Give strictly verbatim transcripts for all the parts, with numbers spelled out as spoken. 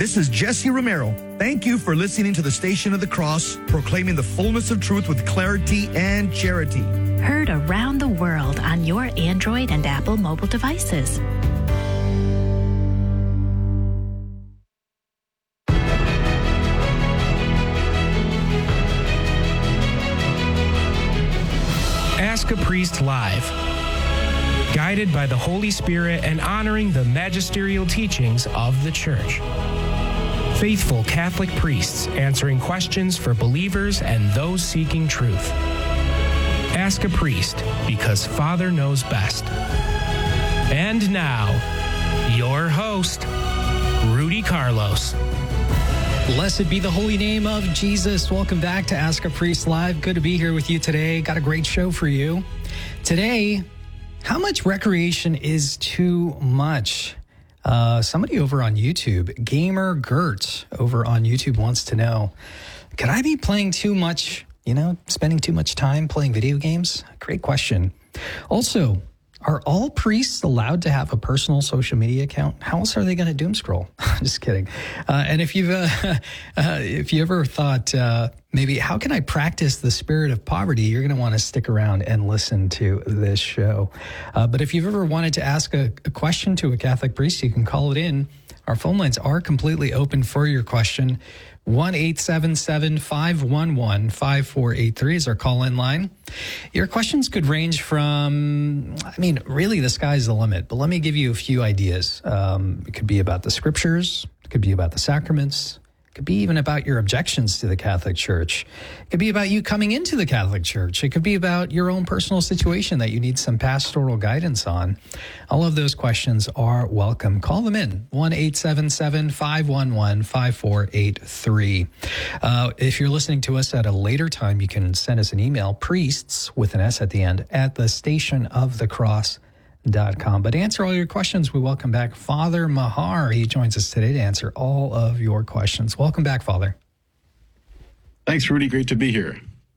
This is Jesse Romero. Thank you for listening to the Station of the Cross, proclaiming the fullness of truth with clarity and charity. Heard around the world on your Android and Apple mobile devices. Ask a Priest Live. Guided by the Holy Spirit and honoring the magisterial teachings of the Church. Faithful Catholic priests answering questions for believers and those seeking truth. Ask a Priest, because Father knows best. And now, your host, Rudy Carlos. Blessed be the holy name of Jesus. Welcome back to Ask a Priest Live. Good to be here with you today. Got a great show for you. Today, how much recreation is too much? Uh, somebody over on YouTube, Gamer Gert over on YouTube wants to know, could I be playing too much, you know, spending too much time playing video games? Great question. Also, are all priests allowed to have a personal social media account? How else are they going to doom scroll? Just kidding. Uh, and if you've uh, uh, if you ever thought uh, maybe how can I practice the spirit of poverty, you're going to want to stick around and listen to this show. Uh, but if you've ever wanted to ask a, a question to a Catholic priest, you can call it in. Our phone lines are completely open for your question. one eight seven seven, five one one, five four eight three is our call-in line. Your questions could range from, I mean, really the sky's the limit, but let me give you a few ideas. Um, it could be about the scriptures. It could be about the sacraments. It could be even about your objections to the Catholic Church. It could be about you coming into the Catholic Church. It could be about your own personal situation that you need some pastoral guidance on. All of those questions are welcome. Call them in, one eight seven seven, five one one, five four eight three. Uh, if you're listening to us at a later time, you can send us an email, priests with an S at the end, at the station of the cross dot com. But to answer all your questions, we welcome back Father Mahar. He joins us today to answer all of your questions. Welcome back, Father. Thanks, Rudy. Great to be here.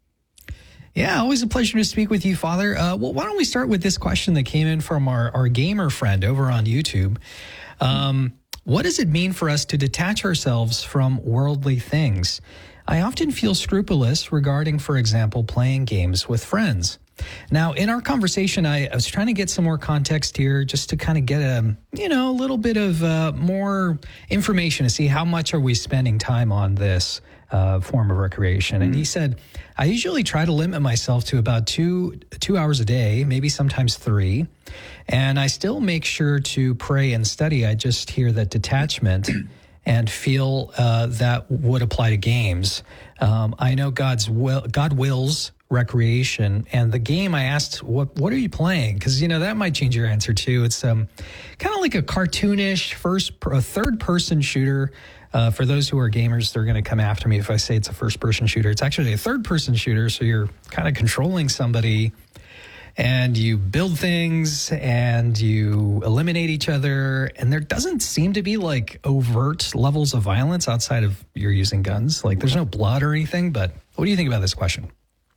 Yeah, always a pleasure to speak with you, Father. Uh, well, why don't we start with this question that came in from our, our gamer friend over on YouTube. Um, what does it mean for us to detach ourselves from worldly things? I often feel scrupulous regarding, for example, playing games with friends. Now, in our conversation, I, I was trying to get some more context here just to kind of get a, you know, a little bit of uh, more information to see how much are we spending time on this uh, form of recreation. Mm-hmm. And he said, I usually try to limit myself to about two, two hours a day, maybe sometimes three. And I still make sure to pray and study. I just hear that detachment and feel uh, that would apply to games. Um, I know God's will, God wills recreation, and the game I asked, what what are you playing? Because you know that might change your answer too. It's um kind of like a cartoonish first, a third person shooter. Uh, for those who are gamers, they're going to come after me if I say it's a first person shooter. It's actually a third person shooter, so you're kind of controlling somebody, and you build things and you eliminate each other. And there doesn't seem to be like overt levels of violence outside of you're using guns. Like there's no blood or anything. But what do you think about this question?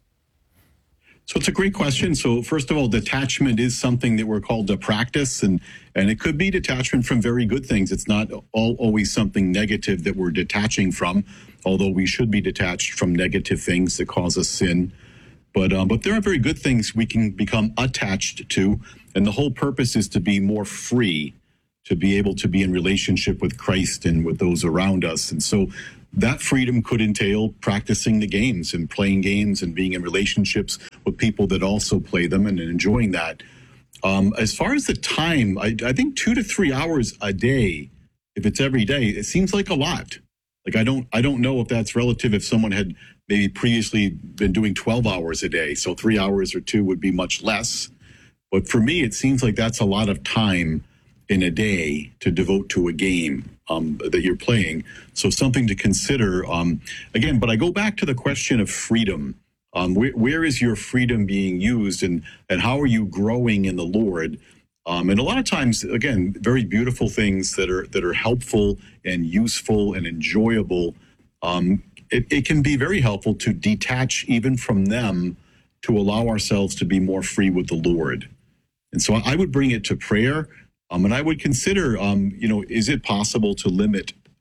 So it's a great question. So first of all, detachment is something that we're called to practice, and, and it could be detachment from very good things. It's not all, always something negative that we're detaching from, although we should be detached from negative things that cause us sin. But, um, but there are very good things we can become attached to, and the whole purpose is to be more free, to be able to be in relationship with Christ and with those around us. And so that freedom could entail practicing the games and playing games and being in relationships with people that also play them and enjoying that. Um, as far as the time, I, I think two to three hours a day, if it's every day, it seems like a lot. Like I don't, I don't know if that's relative. If someone had maybe previously been doing twelve hours a day, so three hours or two would be much less. But for me, it seems like that's a lot of time in a day to devote to a game um, that you're playing. So something to consider. Um, again, but I go back to the question of freedom. Um, where, where is your freedom being used, and, and how are you growing in the Lord? Um, and a lot of times, again, very beautiful things that are that are helpful and useful and enjoyable. Um, it, it can be very helpful to detach even from them to allow ourselves to be more free with the Lord. And so I would bring it to prayer. Um, and I would consider, um, you know, is it possible to limit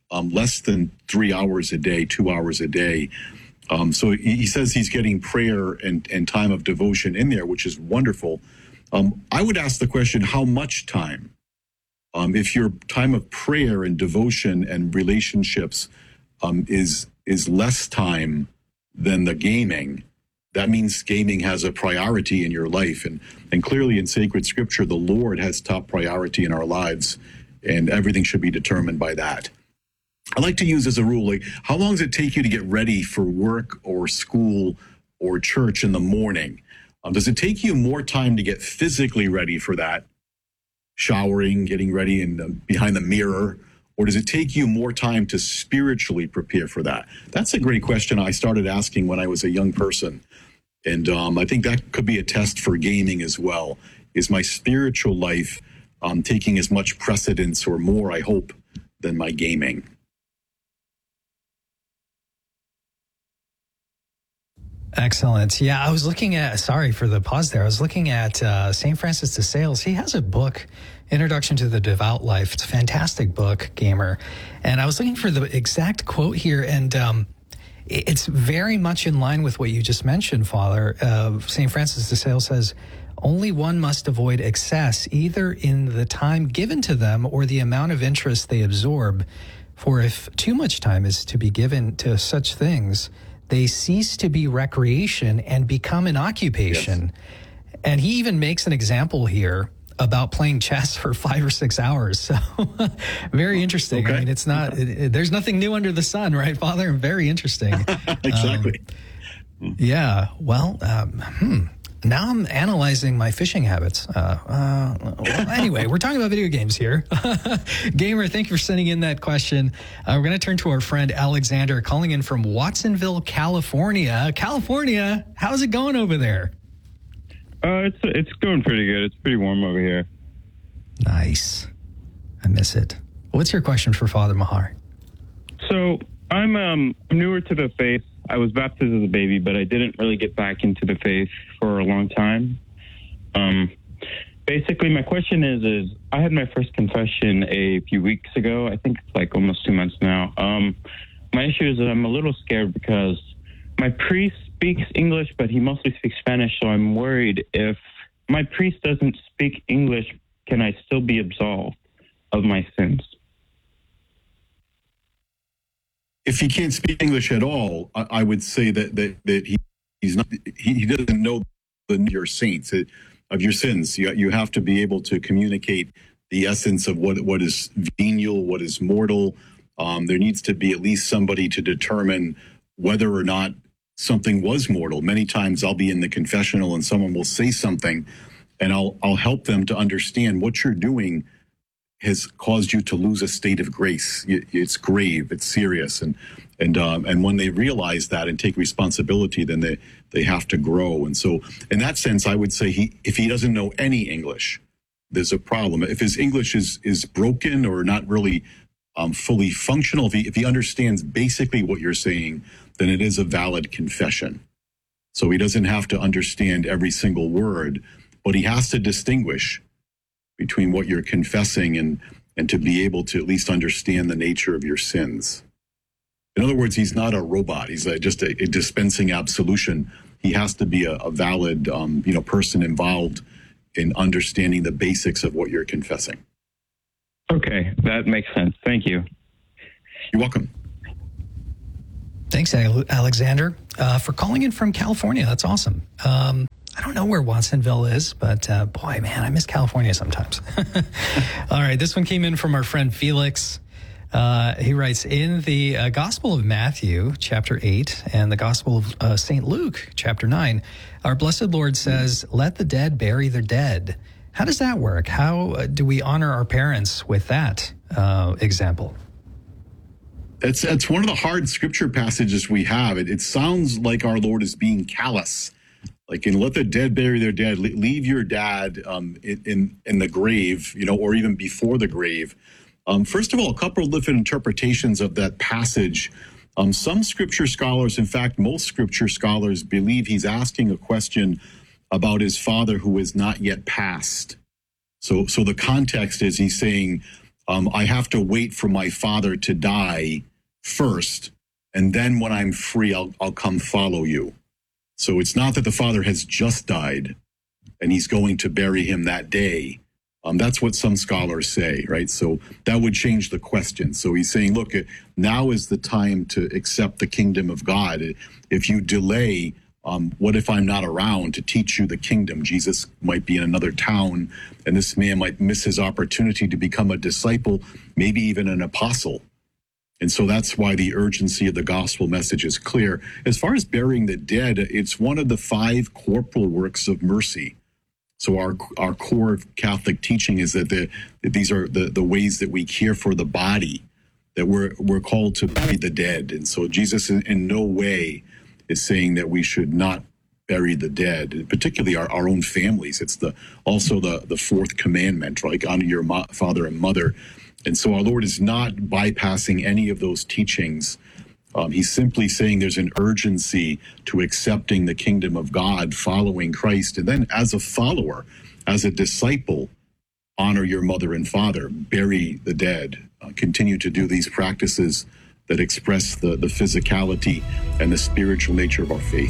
um, less than three hours a day, two hours a day. Um, so he, he says he's getting prayer and, and time of devotion in there, which is wonderful. Um, I would ask the question, how much time? Um, if your time of prayer and devotion and relationships um, is is less time than the gaming, that means gaming has a priority in your life. And, and clearly in sacred scripture, the Lord has top priority in our lives, and everything should be determined by that. I like to use as a rule, like, how long does it take you to get ready for work or school or church in the morning? Um, does it take you more time to get physically ready for that, showering, getting ready and uh, behind the mirror? Or does it take you more time to spiritually prepare for that? That's a great question I started asking when I was a young person. And um, I think that could be a test for gaming as well. Is my spiritual life um, taking as much precedence or more, I hope, than my gaming? Excellent. Yeah, I was looking at, sorry for the pause there. I was looking at uh, Saint Francis de Sales. He has a book, Introduction to the Devout Life. It's a fantastic book, Gamer. And I was looking for the exact quote here, and um, it's very much in line with what you just mentioned, Father. Uh, Saint Francis de Sales says, only one must avoid excess, either in the time given to them or the amount of interest they absorb. For if too much time is to be given to such things, they cease to be recreation and become an occupation. Yes. And he even makes an example here about playing chess for five or six hours. So very interesting. Okay. I mean, it's not, it, it, there's nothing new under the sun, right, Father? Very interesting. Exactly. Um, yeah. Well, um, hmm. Now I'm analyzing my fishing habits. Uh, uh, well, anyway, we're talking about video games here. Gamer, thank you for sending in that question. Uh, we're going to turn to our friend Alexander, calling in from Watsonville, California. California, how's it going over there? Uh, it's it's going pretty good. It's pretty warm over here. Nice. I miss it. What's your question for Father Mahar? So I'm um newer to the faith. I was baptized as a baby, but I didn't really get back into the faith for a long time. Um, basically, my question is, is I had my first confession a few weeks ago. I think it's like almost two months now. Um, my issue is that I'm a little scared because my priest speaks English, but he mostly speaks Spanish, so I'm worried if my priest doesn't speak English, can I still be absolved of my sins? If he can't speak English at all, I, I would say that that that he he's not he, he doesn't know the your saints of your sins. You you have to be able to communicate the essence of what what is venial, what is mortal. Um, there needs to be at least somebody to determine whether or not something was mortal. Many times I'll be in the confessional and someone will say something, and I'll I'll help them to understand what you're doing has caused you to lose a state of grace. It's grave, it's serious. And and um, and when they realize that and take responsibility, then they, they have to grow. And so in that sense, I would say he if he doesn't know any English, there's a problem. If his English is is broken or not really um, fully functional, if he, if he understands basically what you're saying, then it is a valid confession. So he doesn't have to understand every single word, but he has to distinguish between what you're confessing and, and to be able to at least understand the nature of your sins. In other words, he's not a robot. He's a, just a, a dispensing absolution. He has to be a, a valid um, you know, person involved in understanding the basics of what you're confessing. Okay, that makes sense. Thank you. You're welcome. Thanks, Alexander, uh, for calling in from California. That's awesome. Um, I don't know where Watsonville is, but uh, boy, man, I miss California sometimes. All right, this one came in from our friend Felix. Uh, he writes, in the uh, Gospel of Matthew, chapter eight, and the Gospel of uh, Saint Luke, chapter nine, our blessed Lord says, let the dead bury their dead. How does that work? How uh, do we honor our parents with that uh, example? It's, it's one of the hard scripture passages we have. It, it sounds like our Lord is being callous. Like, in let the dead bury their dead, leave your dad um, in, in in the grave, you know, or even before the grave. Um, first of all, a couple of different interpretations of that passage. Um, some scripture scholars, in fact, most scripture scholars, believe he's asking a question about his father who is not yet passed. So, so the context is he's saying, um, I have to wait for my father to die first, and then when I'm free, I'll, I'll come follow you. So it's not that the father has just died and he's going to bury him that day. Um, that's what some scholars say, right? So that would change the question. So he's saying, look, now is the time to accept the kingdom of God. If you delay, um, what if I'm not around to teach you the kingdom? Jesus might be in another town, and this man might miss his opportunity to become a disciple, maybe even an apostle. And so that's why the urgency of the gospel message is clear. As far as burying the dead, it's one of the five corporal works of mercy. So our our core Catholic teaching is that, the, that these are the, the ways that we care for the body, that we're we're called to bury the dead. And so Jesus in, in no way is saying that we should not bury the dead, particularly our, our own families. It's the also the, the fourth commandment, like honor your mo- father and mother. And so our Lord is not bypassing any of those teachings. Um, he's simply saying there's an urgency to accepting the kingdom of God, following Christ. And then as a follower, as a disciple, honor your mother and father, bury the dead, uh, continue to do these practices that express the, the physicality and the spiritual nature of our faith.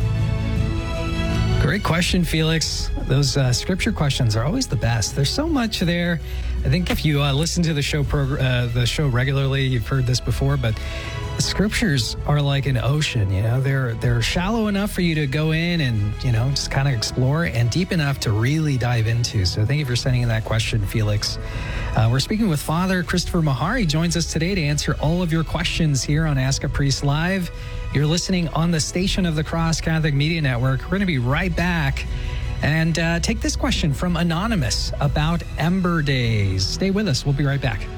Great question, Felix. Those uh, scripture questions are always the best. There's so much there. I think if you uh, listen to the show prog- uh, the show regularly, you've heard this before, but the scriptures are like an ocean. You know, they're they're shallow enough for you to go in and, you know, just kind of explore, and deep enough to really dive into. So thank you for sending in that question, Felix. Uh, we're speaking with Father Christopher Meagher. He joins us today to answer all of your questions here on Ask a Priest Live. You're listening on the Station of the Cross Catholic Media Network. We're going to be right back and uh, take this question from Anonymous about Ember Days. Stay with us. We'll be right back.